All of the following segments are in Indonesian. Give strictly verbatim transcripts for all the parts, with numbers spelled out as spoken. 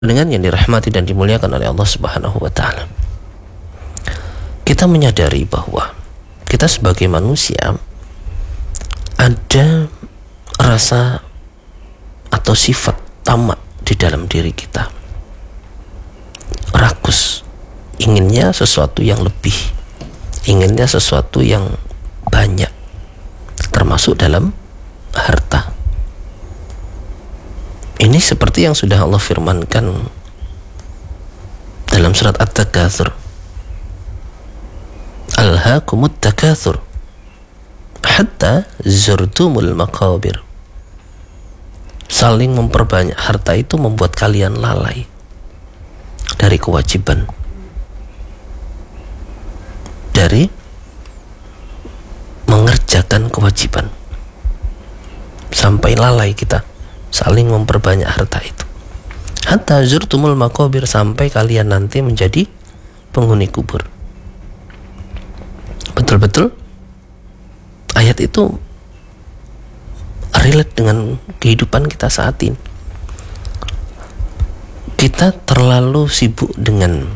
Dengan yang dirahmati dan dimuliakan oleh Allah Subhanahu wa taala. Kita menyadari bahwa kita sebagai manusia ada rasa atau sifat tamak di dalam diri kita. Rakus, inginnya sesuatu yang lebih, inginnya sesuatu yang banyak, termasuk dalam harta. Ini seperti yang sudah Allah firmankan dalam surat At-Takatsur. Alhaakumut takatsur hatta zurtumul maqabir. Saling memperbanyak harta itu membuat kalian lalai dari kewajiban, dari mengerjakan kewajiban, sampai lalai kita saling memperbanyak harta itu. Hatta zurtumul maqabir, sampai kalian nanti menjadi penghuni kubur. Betul-betul ayat itu relate dengan kehidupan kita saat ini. Kita terlalu sibuk dengan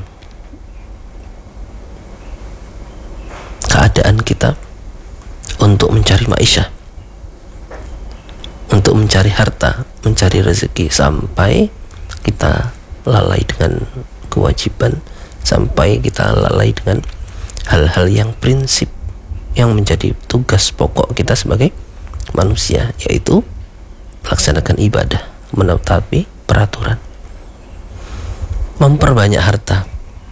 keadaan kita untuk mencari maisha, untuk mencari harta, mencari rezeki, sampai kita lalai dengan kewajiban, sampai kita lalai dengan hal-hal yang prinsip yang menjadi tugas pokok kita sebagai manusia, yaitu melaksanakan ibadah, menetapi peraturan, memperbanyak harta,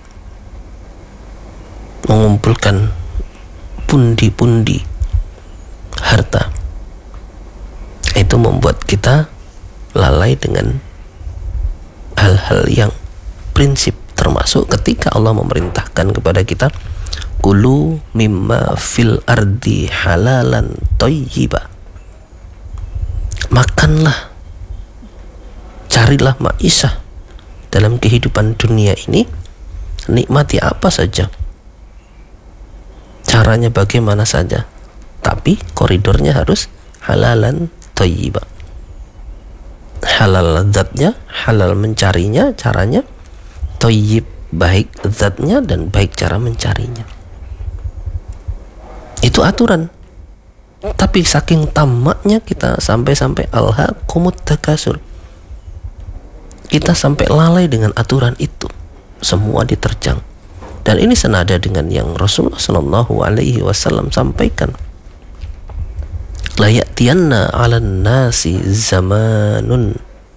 mengumpulkan pundi-pundi harta. Itu membuat kita lalai dengan hal-hal yang prinsip, termasuk ketika Allah memerintahkan kepada kita, kulu mimma fil ardi halalan thayyiba. Makanlah, carilah maisha dalam kehidupan dunia ini, nikmati apa saja, caranya bagaimana saja, tapi koridornya harus halalan thayyiba. Halal zatnya, halal mencarinya, caranya thayyib, baik zatnya dan baik cara mencarinya. Itu aturan. Tapi saking tamaknya kita sampai-sampai alhaakumut takatsur, kita sampai lalai dengan aturan itu. Semua diterjang. Dan ini senada dengan yang Rasulullah Shallallahu Alaihi Wasallam sampaikan. La ya'tiyanna 'alan nasi zamanun,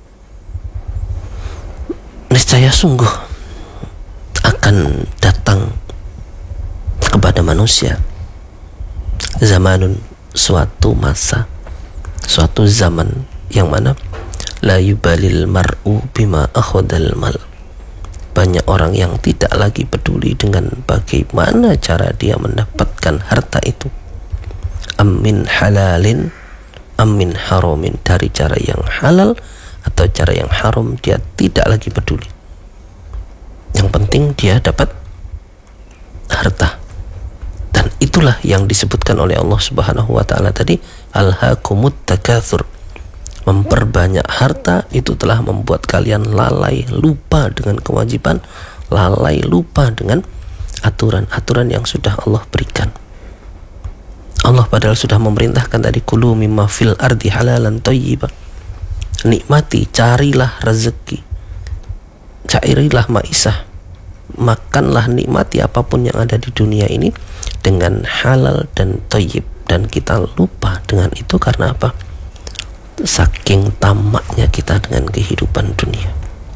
niscaya sungguh akan datang kepada manusia zamanun, suatu masa, suatu zaman yang mana la yubalil mar'u bima akhadal mal. Banyak orang yang tidak lagi peduli dengan bagaimana cara dia mendapatkan harta itu. Amin halalin, amin haramin, dari cara yang halal atau cara yang haram, dia tidak lagi peduli. Yang penting dia dapat harta. Dan itulah yang disebutkan oleh Allah Subhanahu wa taala tadi, alhaakumut takatsur. Memperbanyak harta itu telah membuat kalian lalai, lupa dengan kewajiban, lalai, lupa dengan aturan-aturan yang sudah Allah berikan. Allah padahal sudah memerintahkan tadi, kulu mimma fil ardi halalan thayyiba. Nikmati, carilah rezeki, carilah maisha, makanlah, nikmati apapun yang ada di dunia ini dengan halal dan thayyib. Dan kita lupa dengan itu karena apa? Saking tamaknya kita dengan kehidupan dunia.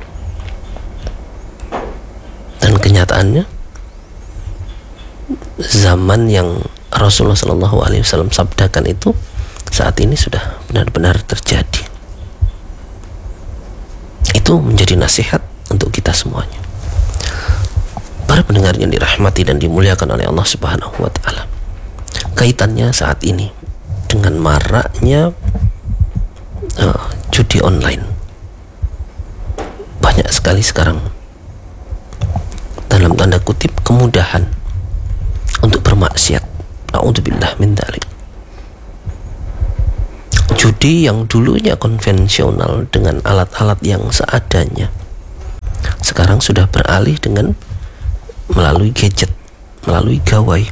Dan kenyataannya, zaman yang Rasulullah Shallallahu Alaihi Wasallam sabdakan itu saat ini sudah benar-benar terjadi. Itu menjadi nasihat untuk kita semuanya. Para pendengar yang dirahmati dan dimuliakan oleh Allah Subhanahu wa taala. Kaitannya saat ini dengan maraknya uh, judi online. Banyak sekali sekarang, dalam tanda kutip, kemudahan untuk bermaksiat. Na'udzubillah min dzalik. Judi yang dulunya konvensional dengan alat-alat yang seadanya, sekarang sudah beralih dengan melalui gadget, melalui gawai,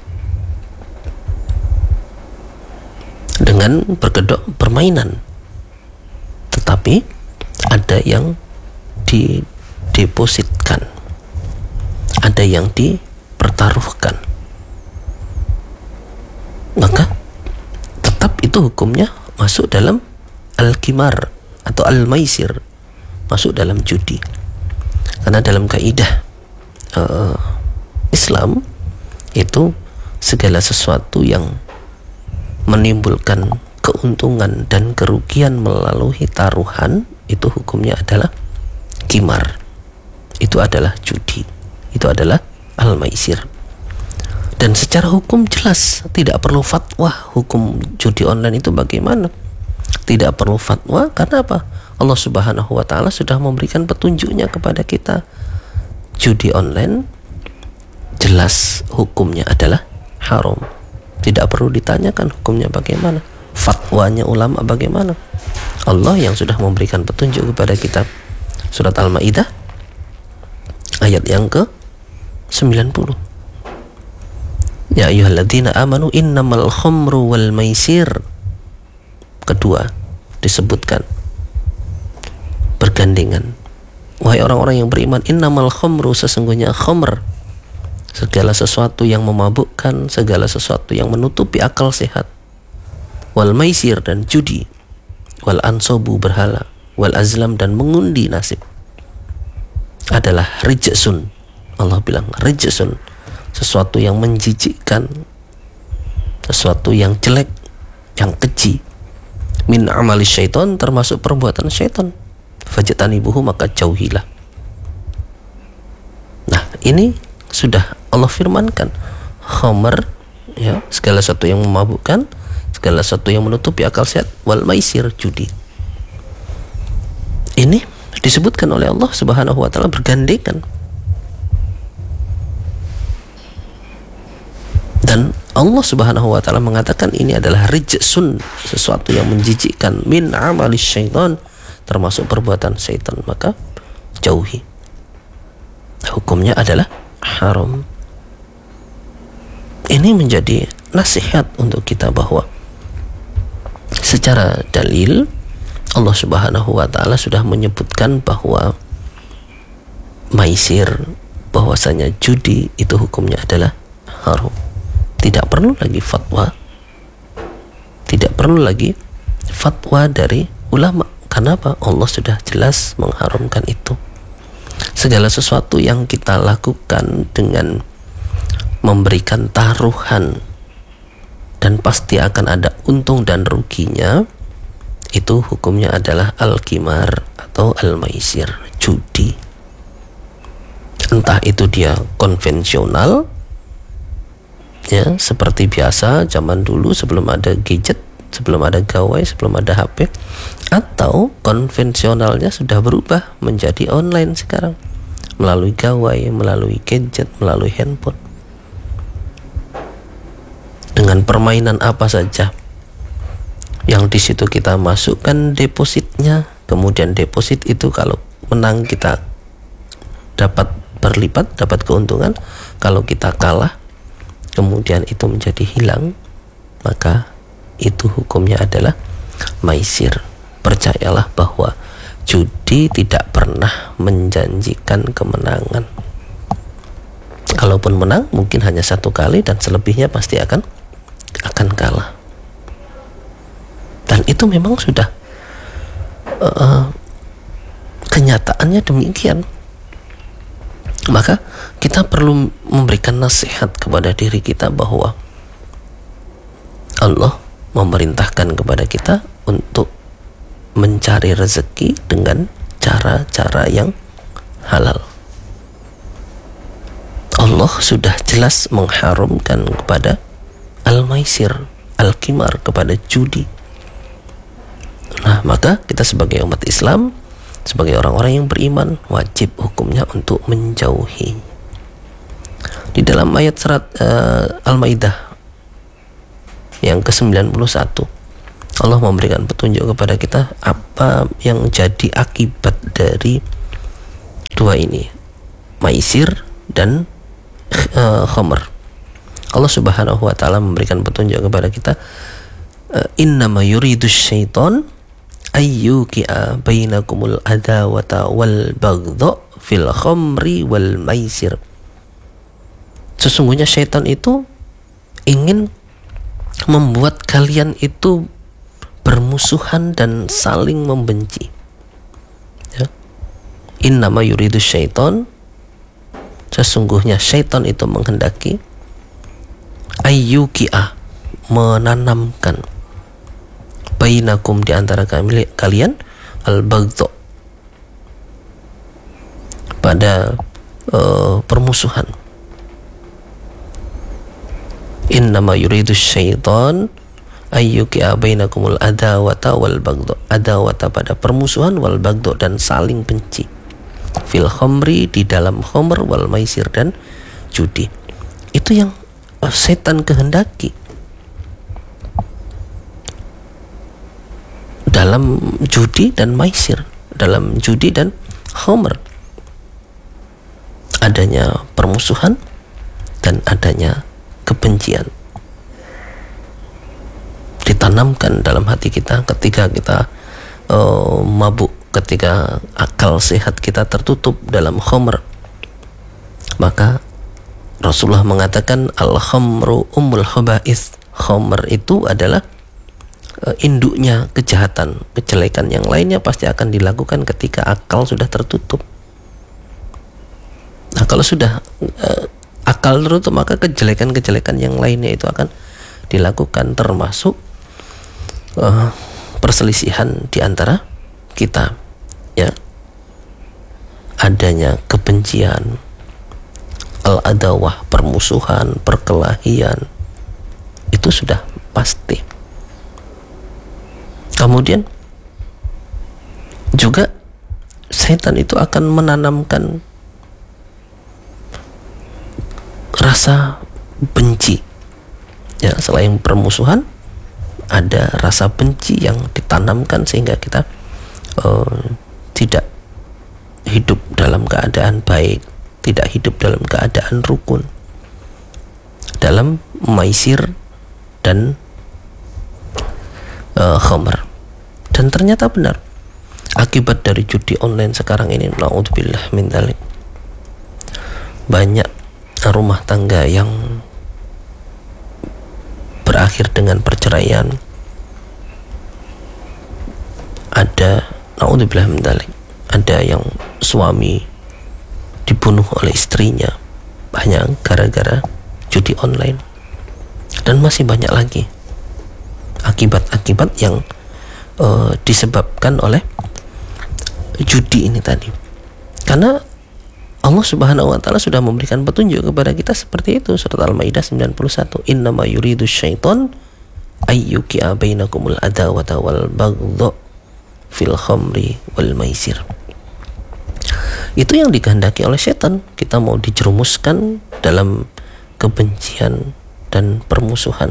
dengan berkedok permainan. Tetapi ada yang didepositkan, ada yang dipertaruhkan, maka tetap itu hukumnya masuk dalam al-qimar atau al-maisir, masuk dalam judi. Karena dalam kaidah uh, Islam itu segala sesuatu yang menimbulkan keuntungan dan kerugian melalui taruhan itu hukumnya adalah qimar, itu adalah judi, itu adalah al-maisir. Dan secara hukum jelas, tidak perlu fatwa hukum judi online itu bagaimana. Tidak perlu fatwa, karena apa? Allah Subhanahu wa ta'ala sudah memberikan petunjuknya kepada kita. Judi online jelas hukumnya adalah haram. Tidak perlu ditanyakan hukumnya bagaimana, fatwanya ulama bagaimana. Allah yang sudah memberikan petunjuk kepada kita. Surat Al-Maidah ayat yang ke sembilan puluh. Ya ayyuhalladzina amanu innamal khamru wal maisir. Kedua disebutkan bergandengan. Wahai orang-orang yang beriman, innamal khamru, sesungguhnya khamr, segala sesuatu yang memabukkan, segala sesuatu yang menutupi akal sehat, wal maisir, dan judi, wal ansobu, berhala, wal azlam, dan mengundi nasib, adalah rijsun. Allah bilang rijsun, sesuatu yang menjijikkan, sesuatu yang jelek, yang keji, min amali syaitan, termasuk perbuatan syaitan, fajtanibuhu, maka jauhilah. Nah, ini sudah Allah firmankan, khamr, ya, segala sesuatu yang memabukkan, segala sesuatu yang menutupi akal sehat, wal maisir, judi. Ini disebutkan oleh Allah Subhanahu wa ta'ala bergandengan. Dan Allah Subhanahu wa ta'ala mengatakan ini adalah rijsun, sesuatu yang menjijikkan, min amali syaitan, termasuk perbuatan syaitan, maka jauhi. Hukumnya adalah haram. Ini menjadi nasihat untuk kita bahwa secara dalil Allah Subhanahu wa ta'ala sudah menyebutkan bahwa maisir, bahwasanya judi itu hukumnya adalah haram. Tidak perlu lagi fatwa, tidak perlu lagi fatwa dari ulama. Kenapa? Allah sudah jelas mengharamkan itu. Segala sesuatu yang kita lakukan dengan memberikan taruhan dan pasti akan ada untung dan ruginya, itu hukumnya adalah al-qimar atau al-maisir, judi. Entah itu dia konvensional, ya, seperti biasa zaman dulu sebelum ada gadget, sebelum ada gawai, sebelum ada H P, atau konvensionalnya sudah berubah menjadi online sekarang, melalui gawai, melalui gadget, melalui handphone, dengan permainan apa saja yang di situ kita masukkan depositnya, kemudian deposit itu kalau menang kita dapat berlipat, dapat keuntungan. Kalau kita kalah, kemudian itu menjadi hilang, maka itu hukumnya adalah maisir. Percayalah bahwa judi tidak pernah menjanjikan kemenangan. Kalaupun menang mungkin hanya satu kali, dan selebihnya pasti akan akan kalah. Dan itu memang sudah uh, kenyataannya demikian. Maka kita perlu memberikan nasihat kepada diri kita bahwa Allah memerintahkan kepada kita untuk mencari rezeki dengan cara-cara yang halal. Allah sudah jelas mengharamkan kepada al-maisir, al-qimar, kepada judi. Nah, maka kita sebagai umat Islam, sebagai orang-orang yang beriman, wajib hukumnya untuk menjauhi. Di dalam ayat surat uh, Al-Maidah yang ke sembilan puluh satu, Allah memberikan petunjuk kepada kita apa yang jadi akibat dari dua ini, maisir dan uh, khamr. Allah Subhanahu wa taala memberikan petunjuk kepada kita, innama yuridus syaiton ayyuki'a bainakumul adawata wal baghdha fil khamri wal maisir. Sesungguhnya syaitan itu ingin membuat kalian itu bermusuhan dan saling membenci. Ya. Innama yuridus syaiton, sesungguhnya syaitan itu menghendaki ayyuki'a, menanamkan, bainakum, di antara kalian, al-baghdha, pada uh, permusuhan. Innama yuridus syaitan ayyuki'a bainakumul adawata wal baghdha, adawata pada permusuhan, wal baghdha dan saling benci, fil khamri, di dalam khamr, wal maisir dan judi. Itu yang setan kehendaki dalam judi dan maisir, dalam judi dan khamr, adanya permusuhan dan adanya kebencian ditanamkan dalam hati kita ketika kita uh, mabuk, ketika akal sehat kita tertutup dalam khamr. Maka Rasulullah mengatakan al-khamru ummul khaba'ith, khamr itu adalah uh, induknya kejahatan, kejelekan yang lainnya pasti akan dilakukan ketika akal sudah tertutup. Nah, kalau sudah uh, akal tertutup, maka kejelekan-kejelekan yang lainnya itu akan dilakukan, termasuk uh, perselisihan di antara kita, ya, adanya kebencian, al-adawah, permusuhan, perkelahian, itu sudah pasti. Kemudian juga setan itu akan menanamkan rasa benci, ya, selain permusuhan ada rasa benci yang ditanamkan sehingga kita uh, tidak hidup dalam keadaan baik, tidak hidup dalam keadaan rukun dalam maisir dan uh, khamr. Dan ternyata benar, akibat dari judi online sekarang ini, naudzubillah min dzalik, banyak rumah tangga yang berakhir dengan perceraian. Ada, naudzubillah min dzalik, ada yang suami dibunuh oleh istrinya hanya gara-gara judi online, dan masih banyak lagi akibat-akibat yang uh, disebabkan oleh judi ini tadi. Karena Allah Subhanahu wa taala sudah memberikan petunjuk kepada kita seperti itu. Surat Al-Maidah sembilan puluh satu, innama yuridus syaiton ayyuki'a bainakumul adawata wal baghdha fil khamri wal maisir. Itu yang dikehendaki oleh setan. Kita mau dijerumuskan dalam kebencian dan permusuhan.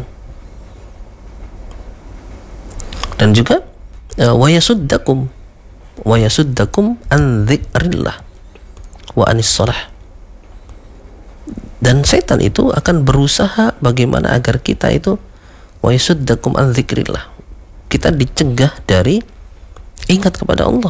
Dan juga wa yasuddakum wa yasuddakum an dzikrillah wa anis shalah. Dan setan itu akan berusaha bagaimana agar kita itu wa yasuddakum an dzikrillah, kita dicegah dari ingat kepada Allah,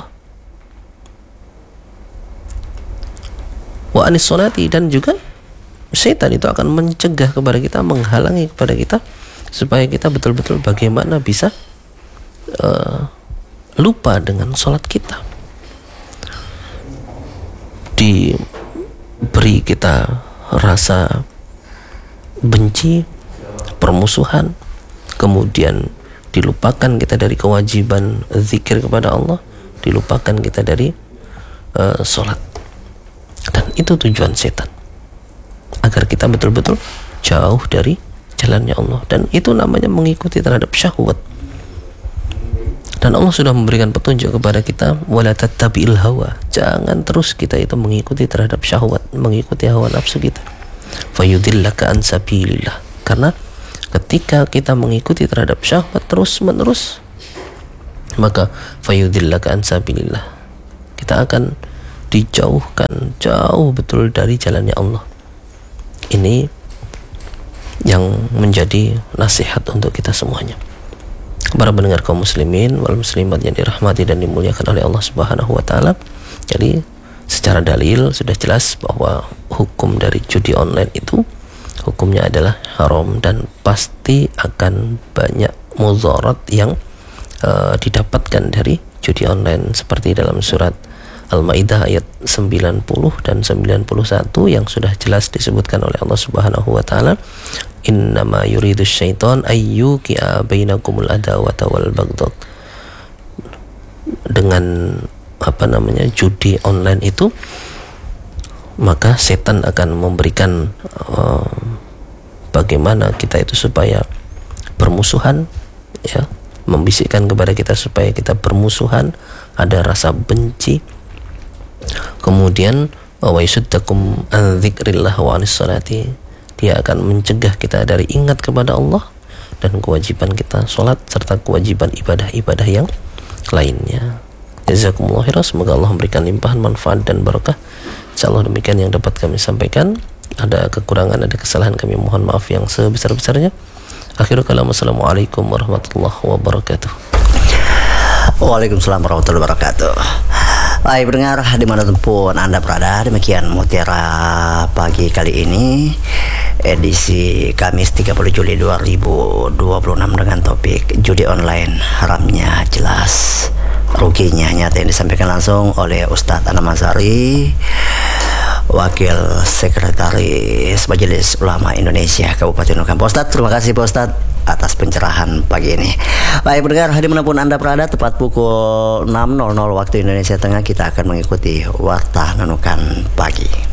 wa anis sholati, dan juga setan itu akan mencegah kepada kita, menghalangi kepada kita supaya kita betul-betul bagaimana bisa uh, lupa dengan sholat kita, diberi kita rasa benci, permusuhan, kemudian dilupakan kita dari kewajiban zikir kepada Allah, dilupakan kita dari uh, sholat. Dan itu tujuan setan, agar kita betul-betul jauh dari jalannya Allah. Dan itu namanya mengikuti terhadap syahwat. Dan Allah sudah memberikan petunjuk kepada kita, wala tattabi'il hawa, jangan terus kita itu mengikuti terhadap syahwat, mengikuti hawa nafsu kita, fayudillaka an sabilillah. Karena ketika kita mengikuti terhadap syahwat terus menerus, maka fayudillaka an sabilillah, kita akan dijauhkan jauh betul dari jalannya Allah. Ini yang menjadi nasihat untuk kita semuanya. Para pendengar kaum muslimin wal muslimat yang dirahmati dan dimuliakan oleh Allah Subhanahu wa taala. Jadi secara dalil sudah jelas bahwa hukum dari judi online itu hukumnya adalah haram dan pasti akan banyak mudarat yang uh, didapatkan dari judi online, seperti dalam surat Al-Maidah ayat sembilan puluh dan sembilan puluh satu yang sudah jelas disebutkan oleh Allah Subhanahu wa taala, innama yuridu syaitan ayyuqi'a bainakumul adawata wal baghdad. Dengan apa namanya judi online itu, maka setan akan memberikan uh, bagaimana kita itu supaya bermusuhan, ya, membisikkan kepada kita supaya kita bermusuhan, ada rasa benci. Kemudian wa yasuddakum an dzikrillah wa anis salati, dia akan mencegah kita dari ingat kepada Allah dan kewajiban kita salat serta kewajiban ibadah-ibadah yang lainnya. Jazakumullah khairan, semoga Allah memberikan limpahan manfaat dan barakah. Insyaallah demikian yang dapat kami sampaikan. Ada kekurangan, ada kesalahan, kami mohon maaf yang sebesar-besarnya. Akhirul kalam, assalamualaikum warahmatullahi wabarakatuh. Waalaikumsalam warahmatullahi wabarakatuh. Baik pendengar dimanapun pun Anda berada, demikian Mutiara pagi kali ini, edisi Kamis tiga puluh Juli dua ribu dua puluh enam dengan topik judi online, haramnya jelas, ruginya nyata, yang disampaikan langsung oleh Ustadz Anam Azhari, Wakil Sekretaris Majelis Ulama Indonesia Kabupaten Nusa. Pak Ustadz, terima kasih Pak Ustadz atas pencerahan pagi ini. Baik pendengar, dimanapun Anda berada, tepat pukul enam waktu Indonesia Tengah kita akan mengikuti Warta Nunukan Pagi.